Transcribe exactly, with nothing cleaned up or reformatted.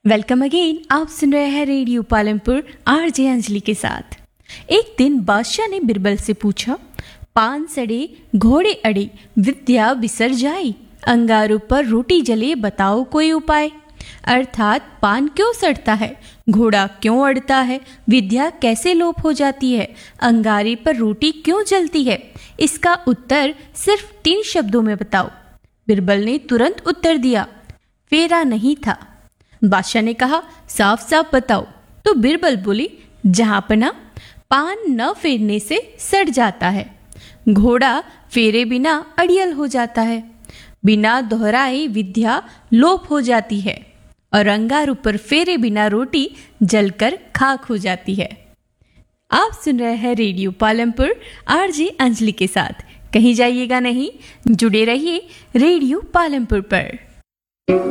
Welcome again. आप सुन रहे हैं रेडियो पालमपुर आरजे अंजलि के साथ। एक दिन बादशाह ने बिरबल से पूछा, पान सड़े घोड़े अड़े विद्या बिसर जाई, अंगारों पर रोटी जले बताओ कोई उपाय। अर्थात पान क्यों सड़ता है, घोड़ा क्यों अड़ता है, विद्या कैसे लोप हो जाती है, अंगारे पर रोटी क्यों जलती है, इसका उत्तर सिर्फ तीन शब्दों में बताओ। बिरबल ने तुरंत उत्तर दिया, फेरा नहीं था। बादशाह ने कहा, साफ साफ बताओ। तो बिरबल बोली, जहाँपना, पान न फेरने से सड़ जाता है, घोड़ा फेरे बिना अड़ियल हो जाता है, बिना दोहराए विद्या लोप हो जाती है और अंगारों पर फेरे बिना रोटी जलकर खाक हो जाती है। आप सुन रहे हैं रेडियो पालमपुर आरजे अंजलि के साथ। कहीं जाइएगा नहीं, जुड़े रहिए रेडियो पालमपुर पर।